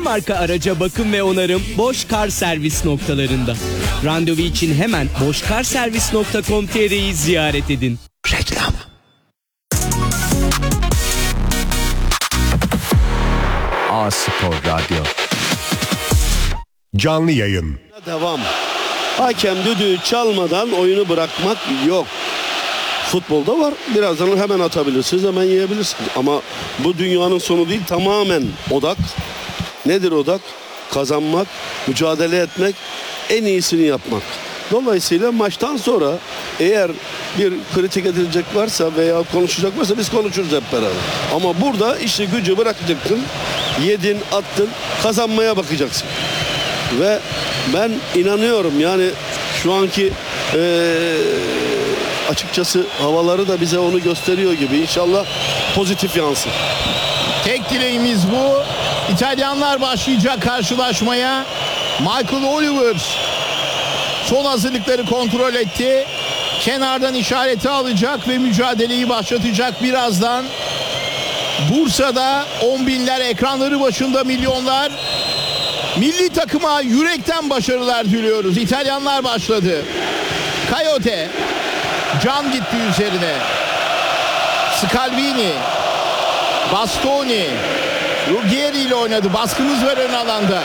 marka araca bakım ve onarım Boş Kar Servis noktalarında. Randevu için hemen boşkarservis.com.tr'yi ziyaret edin. Reklam. A-Spor Radyo. Canlı yayın. Devam. Hakem düdüğü çalmadan oyunu bırakmak yok. Futbolda var. Birazdan hemen atabilirsiniz, hemen yiyebilirsiniz. Ama bu dünyanın sonu değil, tamamen odak. Nedir odak? Kazanmak, mücadele etmek, en iyisini yapmak. Dolayısıyla maçtan sonra eğer bir kritik edilecek varsa veya konuşacak varsa biz konuşuruz hep beraber. Ama burada işi gücü bırakacaksın, yedin, attın, kazanmaya bakacaksın. Ve ben inanıyorum yani şu anki açıkçası havaları da bize onu gösteriyor gibi. İnşallah pozitif yansır. Tek dileğimiz bu. İtalyanlar başlayacak karşılaşmaya. Michael Oliver son hazırlıkları kontrol etti. Kenardan işareti alacak ve mücadeleyi başlatacak birazdan. Bursa'da 10 binler, ekranları başında milyonlar. Milli takıma yürekten başarılar diliyoruz. İtalyanlar başladı. Coyote. Can gitti üzerine. Scalvini. Bastoni. Ruggieri ile oynadı. Baskımız var ön alanda.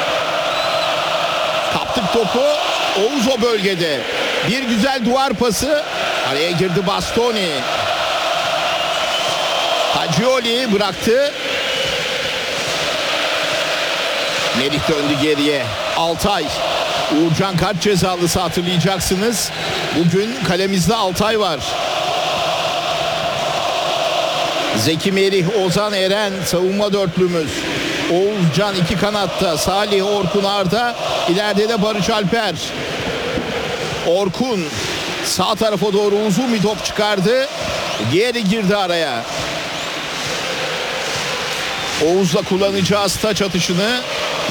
Kaptık topu. Oğuz o bölgede. Bir güzel duvar pası. Araya girdi Bastoni. Fagioli bıraktı. Melih döndü geriye. Altay. Uğurcan kart cezalısı, hatırlayacaksınız. Bugün kalemizde Altay var. Zeki Merih, Ozan Eren savunma dörtlümüz. Oğuzcan iki kanatta. Salih, Orkun, Arda. İleride de Barış Alper. Orkun sağ tarafa doğru uzun bir top çıkardı. Geri girdi araya. Oğuz'la kullanacağız taç atışını.